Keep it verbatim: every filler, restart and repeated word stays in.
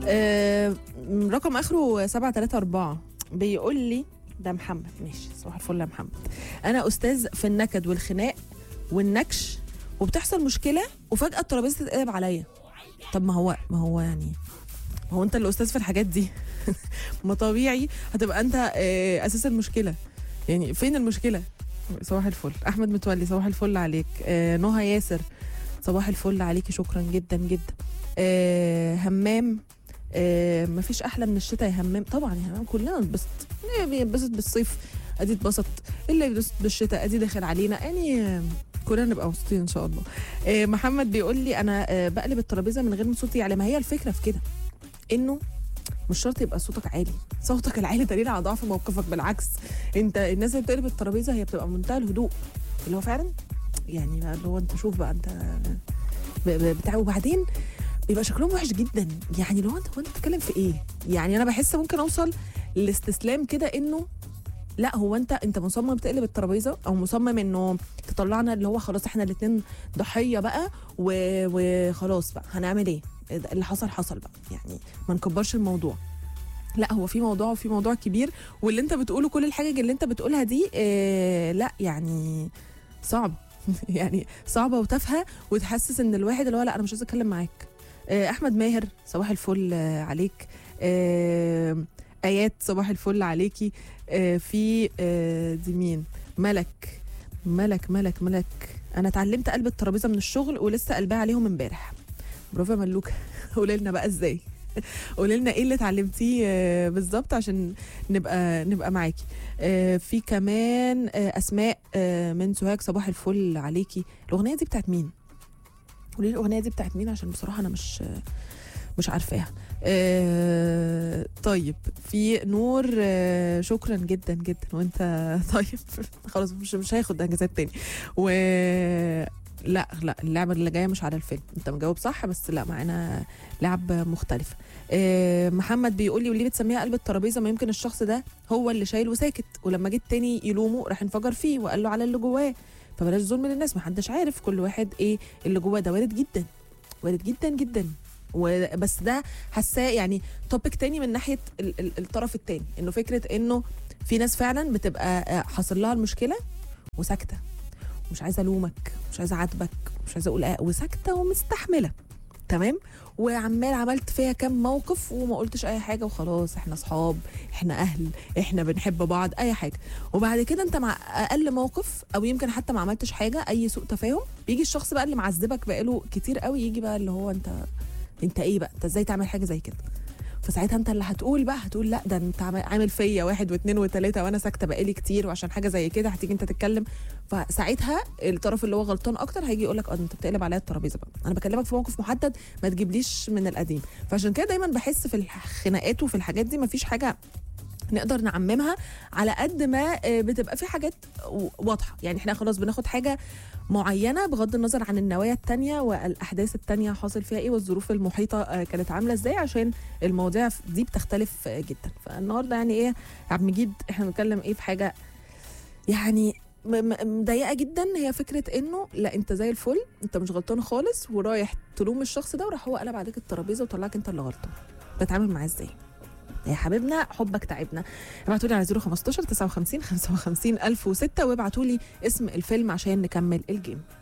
آه رقم اخره سبعة تلاتة أربعة بيقول لي ده محمد. ماشي، صباح الفل يا محمد. انا استاذ في النكد والخناق والنكش، وبتحصل مشكله وفجاه الترابيزه تتقلب عليا. طب ما هو ما هو يعني ما هو انت اللي استاذ في الحاجات دي. ما طبيعي هتبقى انت آه اساس المشكله. يعني فين المشكله؟ صباح الفل. احمد متولي صباح الفل عليك. آه نهى ياسر صباح الفل عليكي، شكرا جدا جدا. آه همام آه مفيش احلى من الشتاء يا همام. طبعا يا همام كلنا نتبسط، اللي بيتبسط بالصيف ادي اتبسط، اللي بيتبسط بالشتاء ادي داخل علينا، يعني آه كلنا نبقى مبسوطين ان شاء الله. آه محمد بيقول لي انا آه بقلب الترابيزه من غير ما صوتي يعلى. ما هي الفكره في كده، انه مش شرط يبقى صوتك عالي. صوتك العالي دليل على ضعف موقفك، بالعكس انت الناس اللي بتقلب الترابيزه هي بتبقى بمنتهى الهدوء، اللي هو فعلا يعني اللي هو انت شوف بقى انت بتاع. وبعدين بيبقى شكلهم وحش جدا، يعني لو انت هو انت بتتكلم في ايه؟ يعني انا بحس ممكن اوصل لاستسلام كده، انه لا هو انت انت مصمم تقلب الترابيزه، او مصمم انه تطلعنا اللي هو خلاص احنا الاثنين ضحيه بقى وخلاص بقى هنعمل ايه؟ اللي حصل حصل بقى، يعني ما نكبرش الموضوع. لا هو في موضوع وفي موضوع كبير، واللي انت بتقوله كل الحاجه اللي انت بتقولها دي اه لا يعني صعب. يعني صعبه وتافهه، وتحسس ان الواحد اللي هو لا انا مش عايز اتكلم معاك. اه احمد ماهر صباح الفل اه عليك. اه ايات صباح الفل عليكي. اه في اه دي مين؟ ملك ملك ملك ملك انا اتعلمت قلب الترابيزه من الشغل ولسه قلبها عليهم امبارح. برافو يا ملوكه. قولي لنا بقى ازاي، قولي لنا ايه اللي اتعلمتيه آه بالظبط عشان نبقى نبقى معاكي. آه في كمان آه اسماء آه من سوهاج صباح الفل عليكي. الاغنيه دي بتاعت مين؟ قولي لي الاغنيه دي بتاعت مين عشان بصراحه انا مش آه مش عارفاها. آه طيب في نور آه شكرا جدا جدا. وانت طيب خلاص مش مش هاخد اجازات تاني. و لا لا اللعبه اللي جايه مش على الفيلم، انت مجاوب صح بس لا معانا لعب مختلفه. آه محمد بيقول لي وليه بتسميها قلب الترابيزه؟ ما يمكن الشخص ده هو اللي شايل وساكت، ولما جيت تاني يلومه راح انفجر فيه وقال له على اللي جواه. فبلاش ظلم للناس، ما حدش عارف كل واحد ايه اللي جواه. ده وارد جدا، وارد جدا جدا. وبس ده حاساه يعني توبيك تاني من ناحيه ال- ال- الطرف التاني، انه فكره انه في ناس فعلا بتبقى حاصل لها المشكله وساكته، مش عايزه الومك، مش عايزه اعاتبك، مش عايزه اقول اه، وساكته ومستحمله تمام، وعمال عملت فيها كام موقف وما قلتش اي حاجه وخلاص احنا اصحاب، احنا اهل، احنا بنحب بعض، اي حاجه. وبعد كده انت مع اقل موقف او يمكن حتى ما عملتش حاجه، اي سوء تفاهم، بيجي الشخص بقى اللي معذبك بقاله كتير قوي يجي بقى اللي هو انت انت ايه بقى، انت ازاي تعمل حاجه زي كده؟ فساعتها انت اللي هتقول بقى، هتقول لا ده انت عامل فيا واحد واثنين وثلاثه وانا ساكته بقالي كتير، وعشان حاجه زي كده هتيجي انت تتكلم. فساعتها الطرف اللي هو غلطان اكتر هيجي يقول لك اه انت بتقلب عليا الترابيزه بقى، انا بكلمك في موقف محدد ما تجيبليش من القديم. فعشان كده دايما بحس في الخناقات وفي الحاجات دي مفيش حاجه نقدر نعممها، على قد ما بتبقى في حاجات واضحه. يعني احنا خلاص بناخد حاجه معينه بغض النظر عن النوايا التانية والاحداث التانية حاصل فيها ايه والظروف المحيطه كانت عامله ازاي، عشان المواضيع دي بتختلف جدا. فالنهارده يعني ايه يا عبد المجيد، احنا بنتكلم ايه في حاجه يعني مضايقه جدا، هي فكره انه لا انت زي الفل، انت مش غلطان خالص، ورايح تلوم الشخص ده وراح هو قلب عليك الترابيزه وطلعك انت اللي غلطان. بتعامل معاه ازاي يا حبيبنا؟ حبك تعبنا. ابعتوا لي على صفر خمستاشر تسعة وخمسين خمسة وخمسين ألف وستة، وابعتوا لي اسم الفيلم عشان نكمل الجيم.